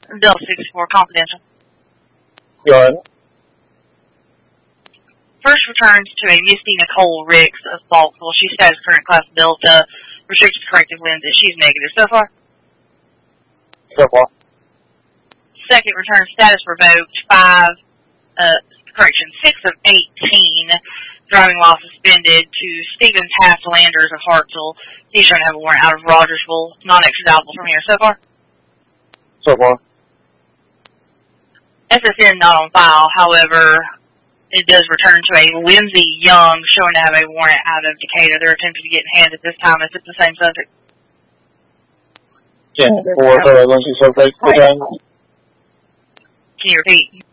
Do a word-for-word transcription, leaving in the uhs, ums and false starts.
Delta sixty-four, confidential. Go ahead. First returns to a Misty Nicole Ricks of Falksville. She status current class Delta, restricted to corrective lenses. She's negative so far. So far. Second return status revoked, five, uh, correction, six of eighteen, driving while suspended to Stephen Taft Landers of Hartsville. He's trying to have a warrant out of Rogersville, non-extraditable from here so far. So far. S S N not on file, however, it does return to a Lindsay Young showing to have a warrant out of Decatur. They're attempting to get in hand at this time if it's the same subject. Yeah, four, so Lindsay, so great. Can you repeat?